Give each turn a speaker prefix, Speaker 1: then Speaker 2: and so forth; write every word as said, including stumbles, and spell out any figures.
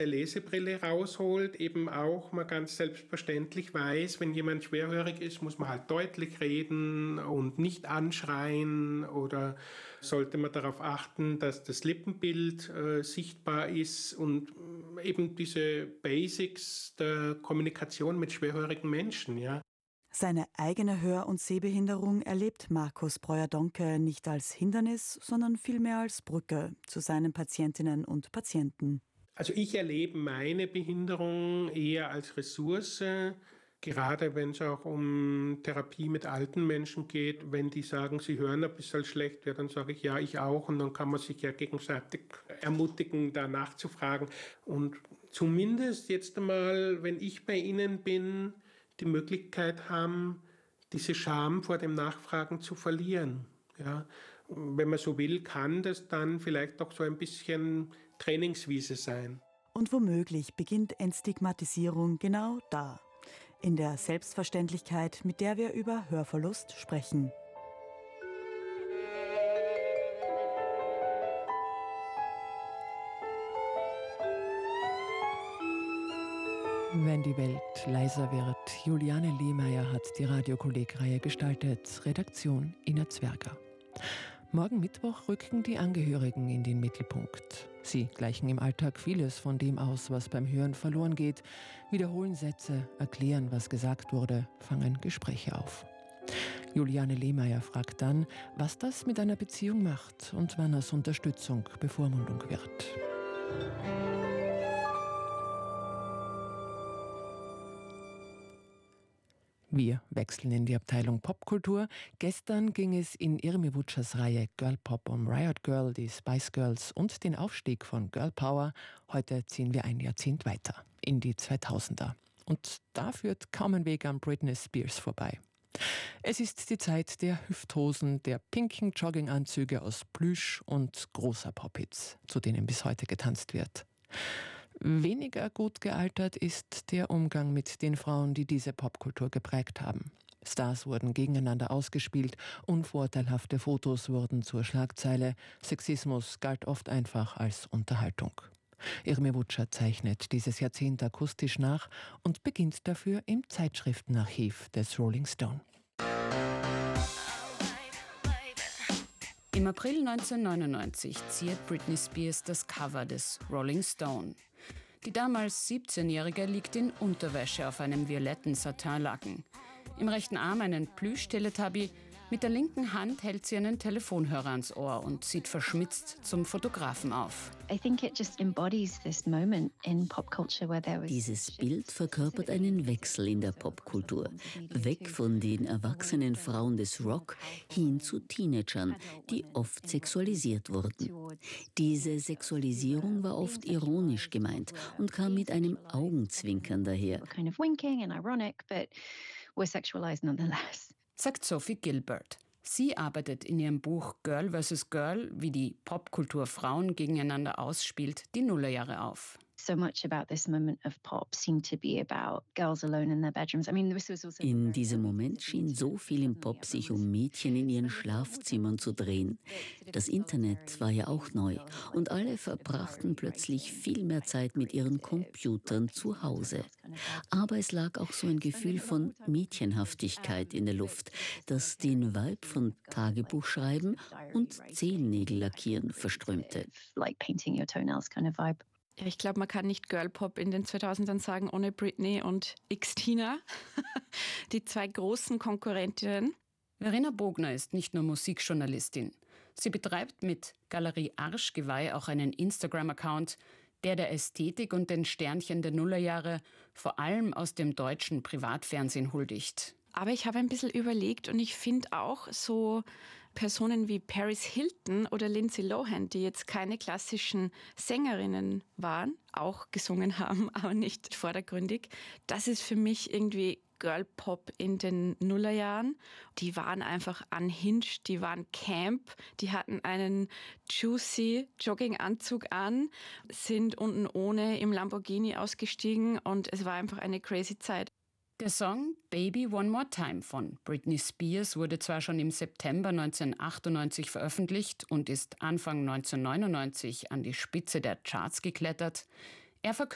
Speaker 1: Lesebrille rausholt, eben auch mal ganz selbstverständlich weiß, wenn jemand schwerhörig ist, muss man halt deutlich reden und nicht anschreien, oder sollte man darauf achten, dass das Lippenbild äh, sichtbar ist und eben diese Basics der Kommunikation mit schwerhörigen Menschen, ja.
Speaker 2: Seine eigene Hör- und Sehbehinderung erlebt Markus Breuer-Donke nicht als Hindernis, sondern vielmehr als Brücke zu seinen Patientinnen und Patienten.
Speaker 1: Also ich erlebe meine Behinderung eher als Ressource, gerade wenn es auch um Therapie mit alten Menschen geht. Wenn die sagen, sie hören ein bisschen schlecht, ja, dann sage ich, ja, ich auch. Und dann kann man sich ja gegenseitig ermutigen, da nachzufragen. Und zumindest jetzt einmal, wenn ich bei Ihnen bin, die Möglichkeit haben, diese Scham vor dem Nachfragen zu verlieren. Ja, wenn man so will, kann das dann vielleicht auch so ein bisschen Trainingswiese sein.
Speaker 2: Und womöglich beginnt Entstigmatisierung genau da, in der Selbstverständlichkeit, mit der wir über Hörverlust sprechen.
Speaker 3: Wenn die Welt leiser wird. Juliane Lehmeier hat die Radiokolleg-Reihe gestaltet. Redaktion Ina Zwerger. Morgen Mittwoch rücken die Angehörigen in den Mittelpunkt. Sie gleichen im Alltag vieles von dem aus, was beim Hören verloren geht, wiederholen Sätze, erklären, was gesagt wurde, fangen Gespräche auf. Juliane Lehmeier fragt dann, was das mit einer Beziehung macht und wann aus Unterstützung Bevormundung wird. Wir wechseln in die Abteilung Popkultur. Gestern ging es in Irmi Wutschers Reihe Girl Pop um Riot Girl, die Spice Girls und den Aufstieg von Girl Power. Heute ziehen wir ein Jahrzehnt weiter, in die zweitausender. Und da führt kaum ein Weg an Britney Spears vorbei. Es ist die Zeit der Hüfthosen, der pinken Jogginganzüge aus Plüsch und großer Pophits, zu denen bis heute getanzt wird. Weniger gut gealtert ist der Umgang mit den Frauen, die diese Popkultur geprägt haben. Stars wurden gegeneinander ausgespielt, unvorteilhafte Fotos wurden zur Schlagzeile, Sexismus galt oft einfach als Unterhaltung. Irmi Wutscher zeichnet dieses Jahrzehnt akustisch nach und beginnt dafür im Zeitschriftenarchiv des Rolling Stone.
Speaker 4: Im April neunzehnhundertneunundneunzig ziert Britney Spears das Cover des Rolling Stone. Die damals siebzehnjährige liegt in Unterwäsche auf einem violetten Satinlaken. Im rechten Arm einen Plüsch-Teletubby, mit der linken Hand hält sie einen Telefonhörer ans Ohr und sieht verschmitzt zum Fotografen auf.
Speaker 5: Dieses Bild verkörpert einen Wechsel in der Popkultur. Weg von den erwachsenen Frauen des Rock hin zu Teenagern, die oft sexualisiert wurden. Diese Sexualisierung war oft ironisch gemeint und kam mit einem Augenzwinkern daher.
Speaker 4: Sagt Sophie Gilbert. Sie arbeitet in ihrem Buch Girl versus Girl, wie die Popkultur Frauen gegeneinander ausspielt, die Nullerjahre auf.
Speaker 5: In diesem Moment schien so viel im Pop sich um Mädchen in ihren Schlafzimmern zu drehen. Das Internet war ja auch neu und alle verbrachten plötzlich viel mehr Zeit mit ihren Computern zu Hause. Aber es lag auch so ein Gefühl von Mädchenhaftigkeit in der Luft, das den Vibe von Tagebuchschreiben und Zehennägel lackieren verströmte.
Speaker 6: Ja, ich glaube, man kann nicht Girlpop in den zweitausendern sagen ohne Britney und Xtina, die zwei großen Konkurrentinnen.
Speaker 4: Verena Bogner ist nicht nur Musikjournalistin. Sie betreibt mit Galerie Arschgeweih auch einen Instagram-Account, der der Ästhetik und den Sternchen der Nullerjahre vor allem aus dem deutschen Privatfernsehen huldigt.
Speaker 6: Aber ich habe ein bisschen überlegt und ich finde auch so Personen wie Paris Hilton oder Lindsay Lohan, die jetzt keine klassischen Sängerinnen waren, auch gesungen haben, aber nicht vordergründig. Das ist für mich irgendwie Girlpop in den Nullerjahren. Die waren einfach unhinged, die waren camp, die hatten einen juicy Jogginganzug an, sind unten ohne im Lamborghini ausgestiegen und es war einfach eine crazy Zeit.
Speaker 4: Der Song Baby One More Time von Britney Spears wurde zwar schon im September neunzehnhundertachtundneunzig veröffentlicht und ist Anfang neunzehnhundertneunundneunzig an die Spitze der Charts geklettert. Er